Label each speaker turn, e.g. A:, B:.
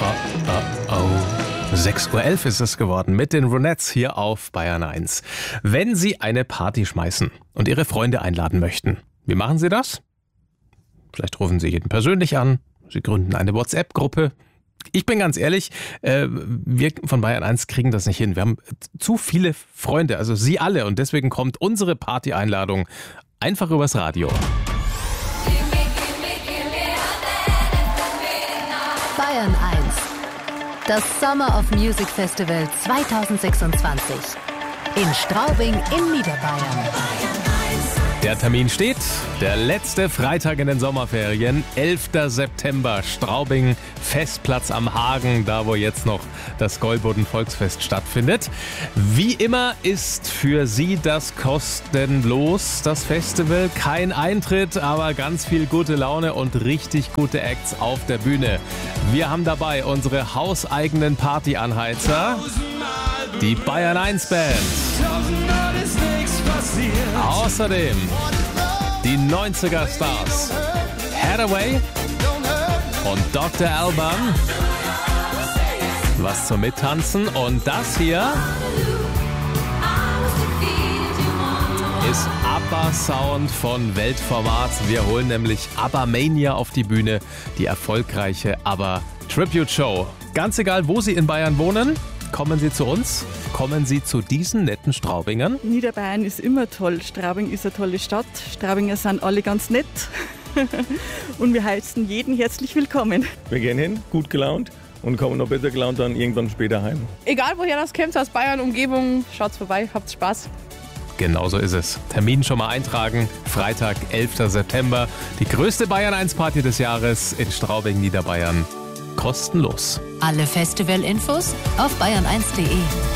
A: 6:11 Uhr ist es geworden mit den Ronettes hier auf Bayern 1. Wenn Sie eine Party schmeißen und Ihre Freunde einladen möchten, wie machen Sie das? Vielleicht rufen Sie jeden persönlich an, Sie gründen eine WhatsApp-Gruppe. Ich bin ganz ehrlich, wir von Bayern 1 kriegen das nicht hin. Wir haben zu viele Freunde, also Sie alle. Und deswegen kommt unsere Party-Einladung einfach übers Radio.
B: Bayern 1. Das Summer of Music Festival 2026. In Straubing in Niederbayern.
A: Der Termin steht, der letzte Freitag in den Sommerferien, 11. September, Straubing, Festplatz am Hagen, da wo jetzt noch das Golboden Volksfest stattfindet. Wie immer ist für Sie das kostenlos, das Festival. Kein Eintritt, aber ganz viel gute Laune und richtig gute Acts auf der Bühne. Wir haben dabei unsere hauseigenen Partyanheizer, die Bayern 1 Band. Außerdem die 90er Stars Hathaway und Dr. Alban. Was zum Mittanzen. Und das hier ist ABBA-Sound von Weltformat. Wir holen nämlich ABBA-Mania auf die Bühne, die erfolgreiche ABBA-Tribute-Show. Ganz egal, wo Sie in Bayern wohnen, kommen Sie zu uns, kommen Sie zu diesen netten Straubingern.
C: Niederbayern ist immer toll. Straubing ist eine tolle Stadt. Straubinger sind alle ganz nett. Und wir heißen jeden herzlich willkommen.
D: Wir gehen hin, gut gelaunt und kommen noch besser gelaunt dann irgendwann später heim.
E: Egal woher das kommt, aus Bayern, Umgebung, schaut's vorbei, habt Spaß.
A: Genau so ist es. Termin schon mal eintragen. Freitag, 11. September. Die größte Bayern 1 Party des Jahres in Straubing, Niederbayern. Kostenlos.
B: Alle Festivalinfos auf bayern1.de.